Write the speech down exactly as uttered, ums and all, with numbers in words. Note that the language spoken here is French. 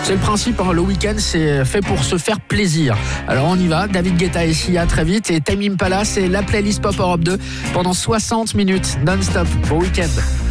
C'est le principe, hein, le week-end c'est fait pour se faire plaisir. Alors on y va, David Guetta et Sia très vite et Tame Impala, c'est la playlist Pop Europe deux pendant soixante minutes non-stop. Bon week-end.